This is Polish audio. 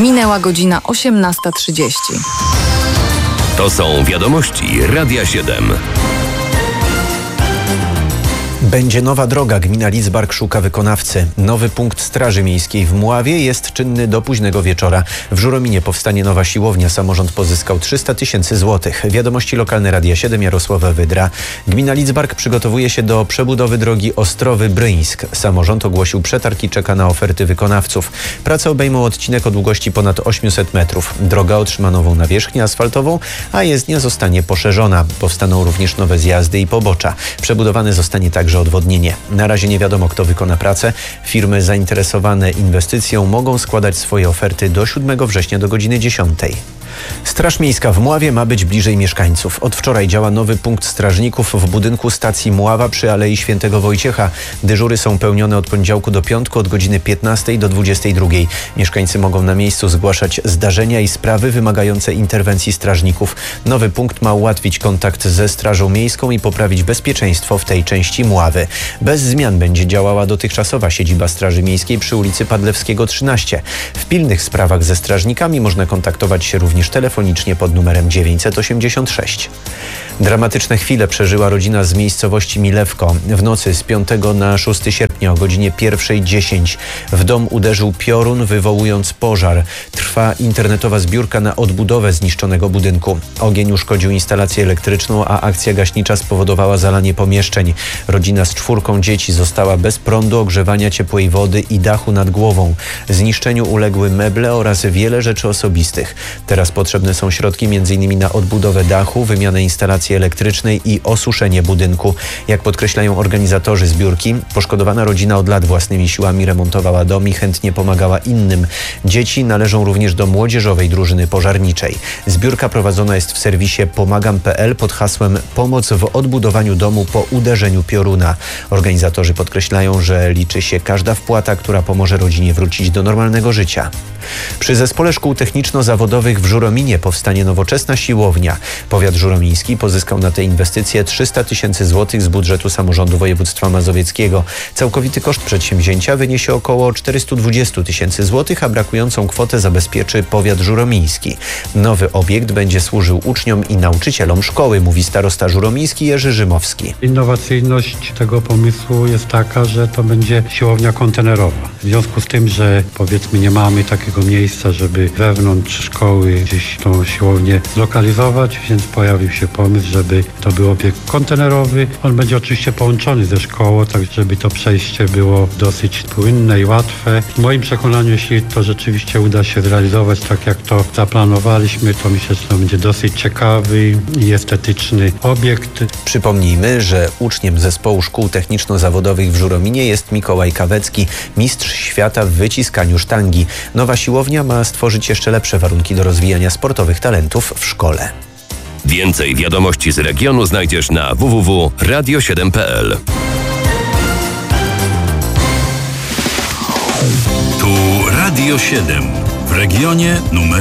Minęła godzina 18:30. To są wiadomości Radia 7. Będzie nowa droga. Gmina Lidzbark szuka wykonawcy. Nowy punkt Straży Miejskiej w Mławie jest czynny do późnego wieczora. W Żurominie powstanie nowa siłownia. Samorząd pozyskał 300 000 złotych. Wiadomości lokalne Radia 7, Jarosława Wydra. Gmina Lidzbark przygotowuje się do przebudowy drogi Ostrowy-Bryńsk. Samorząd ogłosił przetarg i czeka na oferty wykonawców. Prace obejmą odcinek o długości ponad 800 metrów. Droga otrzyma nową nawierzchnię asfaltową, a jezdnia zostanie poszerzona. Powstaną również nowe zjazdy i pobocza. Przebudowane zostanie także odwodnienie. Na razie nie wiadomo, kto wykona pracę. Firmy zainteresowane inwestycją mogą składać swoje oferty do 7 września do godziny 10. Straż Miejska w Mławie ma być bliżej mieszkańców. Od wczoraj działa nowy punkt strażników w budynku stacji Mława przy Alei Świętego Wojciecha. Dyżury są pełnione od poniedziałku do piątku od godziny 15 do 22. Mieszkańcy mogą na miejscu zgłaszać zdarzenia i sprawy wymagające interwencji strażników. Nowy punkt ma ułatwić kontakt ze Strażą Miejską i poprawić bezpieczeństwo w tej części Mławy. Bez zmian będzie działała dotychczasowa siedziba Straży Miejskiej przy ulicy Padlewskiego 13. W pilnych sprawach ze strażnikami można kontaktować się również telefonicznie pod numerem 986. Dramatyczne chwile przeżyła rodzina z miejscowości Milewko. W nocy z 5 na 6 sierpnia o godzinie 1:10 w dom uderzył piorun, wywołując pożar. Trwa internetowa zbiórka na odbudowę zniszczonego budynku. Ogień uszkodził instalację elektryczną, a akcja gaśnicza spowodowała zalanie pomieszczeń. Rodzina z 4 dzieci została bez prądu, ogrzewania ciepłej wody i dachu nad głową. Zniszczeniu uległy meble oraz wiele rzeczy osobistych. Teraz potrzebne są środki m.in. na odbudowę dachu, wymianę instalacji elektrycznej i osuszenie budynku. Jak podkreślają organizatorzy zbiórki, poszkodowana rodzina od lat własnymi siłami remontowała dom i chętnie pomagała innym. Dzieci należą również do młodzieżowej drużyny pożarniczej. Zbiórka prowadzona jest w serwisie pomagam.pl pod hasłem Pomoc w odbudowaniu domu po uderzeniu pioruna. Organizatorzy podkreślają, że liczy się każda wpłata, która pomoże rodzinie wrócić do normalnego życia. Przy Zespole Szkół Techniczno-Zawodowych w Żurominie powstanie nowoczesna siłownia. Powiat żuromiński pozyskał na tę inwestycję 300 000 złotych z budżetu samorządu województwa mazowieckiego. Całkowity koszt przedsięwzięcia wyniesie około 420 000 złotych, a brakującą kwotę zabezpieczy powiat żuromiński. Nowy obiekt będzie służył uczniom i nauczycielom szkoły, mówi starosta żuromiński Jerzy Rzymowski. Innowacyjność tego pomysłu jest taka, że to będzie siłownia kontenerowa. W związku z tym, że powiedzmy nie mamy takiego miejsca, żeby wewnątrz szkoły gdzieś tą siłownię zlokalizować, więc pojawił się pomysł, żeby to był obiekt kontenerowy. On będzie oczywiście połączony ze szkołą, tak żeby to przejście było dosyć płynne i łatwe. W moim przekonaniu, jeśli to rzeczywiście uda się zrealizować tak, jak to zaplanowaliśmy, to myślę, że to będzie dosyć ciekawy i estetyczny obiekt. Przypomnijmy, że uczniem Zespołu Szkół Techniczno-Zawodowych w Żurominie jest Mikołaj Kawecki, mistrz świata w wyciskaniu sztangi. Nowa siłownia ma stworzyć jeszcze lepsze warunki do rozwijania sportowych talentów w szkole. Więcej wiadomości z regionu znajdziesz na www.radio7.pl. Tu Radio 7 w regionie numer